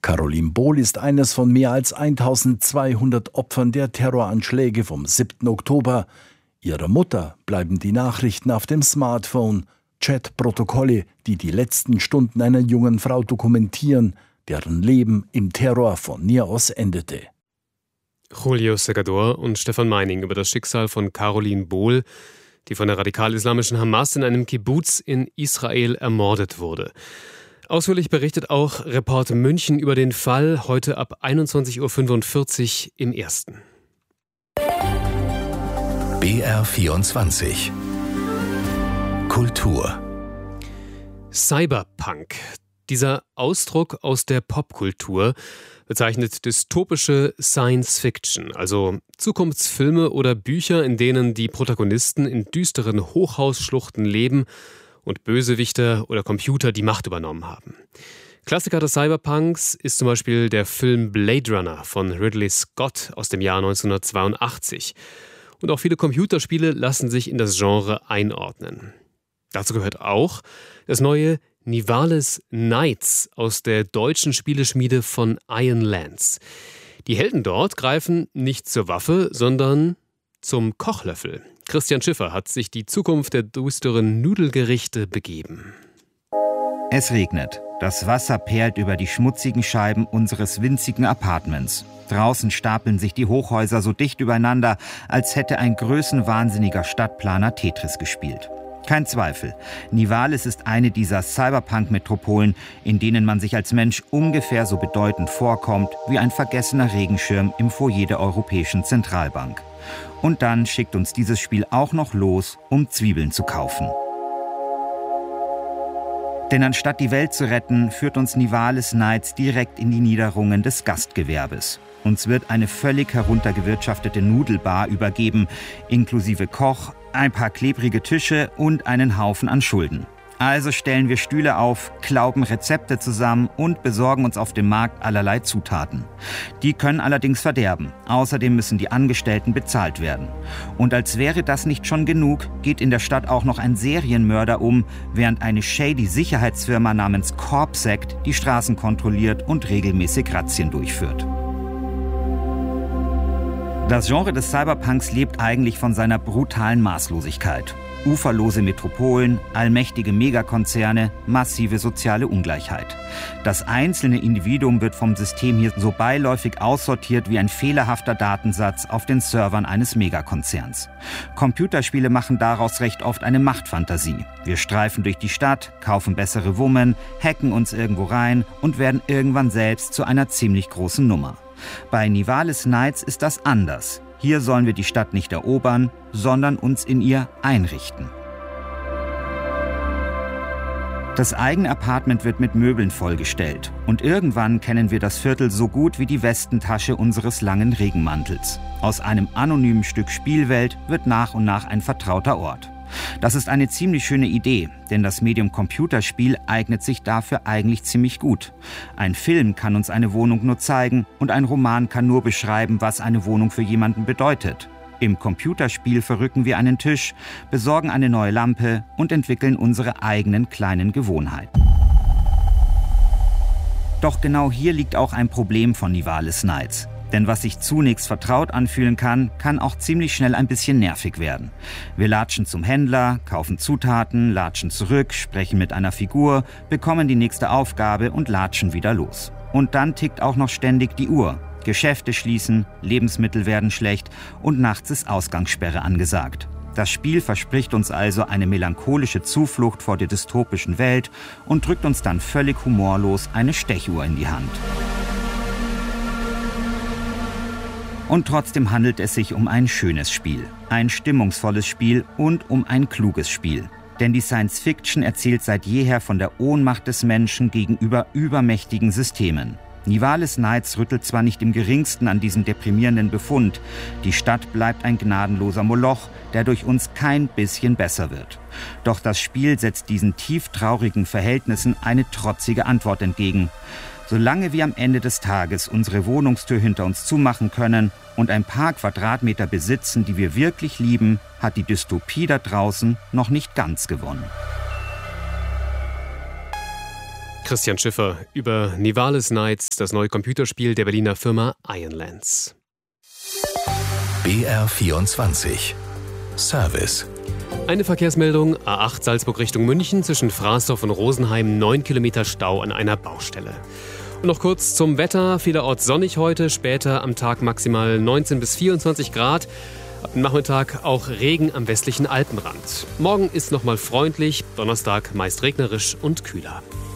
Caroline Bohl ist eines von mehr als 1200 Opfern der Terroranschläge vom 7. Oktober. Ihrer Mutter bleiben die Nachrichten auf dem Smartphone, Chatprotokolle, die die letzten Stunden einer jungen Frau dokumentieren, deren Leben im Terror von ihr aus endete. Julio Segador und Stefan Meining über das Schicksal von Caroline Bohl, die von der radikal-islamischen Hamas in einem Kibbuz in Israel ermordet wurde. Ausführlich berichtet auch Reporter München über den Fall, heute ab 21.45 Uhr im Ersten. BR24 Kultur. Cyberpunk. Dieser Ausdruck aus der Popkultur bezeichnet dystopische Science-Fiction, also Zukunftsfilme oder Bücher, in denen die Protagonisten in düsteren Hochhausschluchten leben und Bösewichter oder Computer die Macht übernommen haben. Klassiker des Cyberpunks ist zum Beispiel der Film Blade Runner von Ridley Scott aus dem Jahr 1982. Und auch viele Computerspiele lassen sich in das Genre einordnen. Dazu gehört auch das neue Nivalis Knights aus der deutschen Spieleschmiede von Iron Lance. Die Helden dort greifen nicht zur Waffe, sondern zum Kochlöffel. Christian Schiffer hat sich die Zukunft der düsteren Nudelgerichte begeben. Es regnet. Das Wasser perlt über die schmutzigen Scheiben unseres winzigen Appartements. Draußen stapeln sich die Hochhäuser so dicht übereinander, als hätte ein größenwahnsinniger Stadtplaner Tetris gespielt. Kein Zweifel, Nivalis ist eine dieser Cyberpunk-Metropolen, in denen man sich als Mensch ungefähr so bedeutend vorkommt wie ein vergessener Regenschirm im Foyer der Europäischen Zentralbank. Und dann schickt uns dieses Spiel auch noch los, um Zwiebeln zu kaufen. Denn anstatt die Welt zu retten, führt uns Nivalis Knights direkt in die Niederungen des Gastgewerbes. Uns wird eine völlig heruntergewirtschaftete Nudelbar übergeben, inklusive Koch, ein paar klebrige Tische und einen Haufen an Schulden. Also stellen wir Stühle auf, klauben Rezepte zusammen und besorgen uns auf dem Markt allerlei Zutaten. Die können allerdings verderben. Außerdem müssen die Angestellten bezahlt werden. Und als wäre das nicht schon genug, geht in der Stadt auch noch ein Serienmörder um, während eine shady Sicherheitsfirma namens Corpsect die Straßen kontrolliert und regelmäßig Razzien durchführt. Das Genre des Cyberpunks lebt eigentlich von seiner brutalen Maßlosigkeit. Uferlose Metropolen, allmächtige Megakonzerne, massive soziale Ungleichheit. Das einzelne Individuum wird vom System hier so beiläufig aussortiert wie ein fehlerhafter Datensatz auf den Servern eines Megakonzerns. Computerspiele machen daraus recht oft eine Machtfantasie. Wir streifen durch die Stadt, kaufen bessere Wummen, hacken uns irgendwo rein und werden irgendwann selbst zu einer ziemlich großen Nummer. Bei Nivalis Knights ist das anders. Hier sollen wir die Stadt nicht erobern, sondern uns in ihr einrichten. Das eigene Apartment wird mit Möbeln vollgestellt. Und irgendwann kennen wir das Viertel so gut wie die Westentasche unseres langen Regenmantels. Aus einem anonymen Stück Spielwelt wird nach und nach ein vertrauter Ort. Das ist eine ziemlich schöne Idee, denn das Medium Computerspiel eignet sich dafür eigentlich ziemlich gut. Ein Film kann uns eine Wohnung nur zeigen und ein Roman kann nur beschreiben, was eine Wohnung für jemanden bedeutet. Im Computerspiel verrücken wir einen Tisch, besorgen eine neue Lampe und entwickeln unsere eigenen kleinen Gewohnheiten. Doch genau hier liegt auch ein Problem von Nivalis Knights. Denn was sich zunächst vertraut anfühlen kann, kann auch ziemlich schnell ein bisschen nervig werden. Wir latschen zum Händler, kaufen Zutaten, latschen zurück, sprechen mit einer Figur, bekommen die nächste Aufgabe und latschen wieder los. Und dann tickt auch noch ständig die Uhr. Geschäfte schließen, Lebensmittel werden schlecht und nachts ist Ausgangssperre angesagt. Das Spiel verspricht uns also eine melancholische Zuflucht vor der dystopischen Welt und drückt uns dann völlig humorlos eine Stechuhr in die Hand. Und trotzdem handelt es sich um ein schönes Spiel, ein stimmungsvolles Spiel und um ein kluges Spiel. Denn die Science-Fiction erzählt seit jeher von der Ohnmacht des Menschen gegenüber übermächtigen Systemen. Nivalis Knights rüttelt zwar nicht im geringsten an diesem deprimierenden Befund, die Stadt bleibt ein gnadenloser Moloch, der durch uns kein bisschen besser wird. Doch das Spiel setzt diesen tieftraurigen Verhältnissen eine trotzige Antwort entgegen. Solange wir am Ende des Tages unsere Wohnungstür hinter uns zumachen können und ein paar Quadratmeter besitzen, die wir wirklich lieben, hat die Dystopie da draußen noch nicht ganz gewonnen. Christian Schiffer über Nivalis Nights, das neue Computerspiel der Berliner Firma Ironlands. BR24 Service. Eine Verkehrsmeldung, A8 Salzburg Richtung München, zwischen Frasdorf und Rosenheim, 9 Kilometer Stau an einer Baustelle. Und noch kurz zum Wetter, vielerorts sonnig heute, später am Tag maximal 19 bis 24 Grad. Ab dem Nachmittag auch Regen am westlichen Alpenrand. Morgen ist nochmal freundlich, Donnerstag meist regnerisch und kühler.